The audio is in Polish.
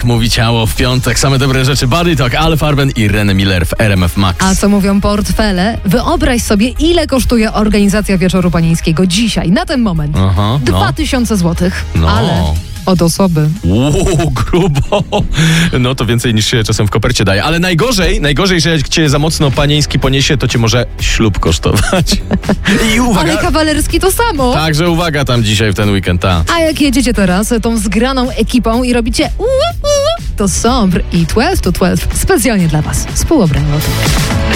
Jak mówi ciało w piątek, same dobre rzeczy. Body Talk, Al Farben i René Miller w RMF Max. A co mówią portfele? Wyobraź sobie, ile kosztuje organizacja Wieczoru Panieńskiego dzisiaj, na ten moment. 2000 złotych. Ale od osoby. Grubo. No to więcej niż się czasem w kopercie daje. Ale najgorzej, że jak cię za mocno panieński poniesie, to cię może ślub kosztować. I uwaga. Ale kawalerski to samo. Także uwaga tam dzisiaj w ten weekend, A jak jedziecie teraz tą zgraną ekipą i robicie to Sombre i 12 to 12 specjalnie dla was. Z półobrębą.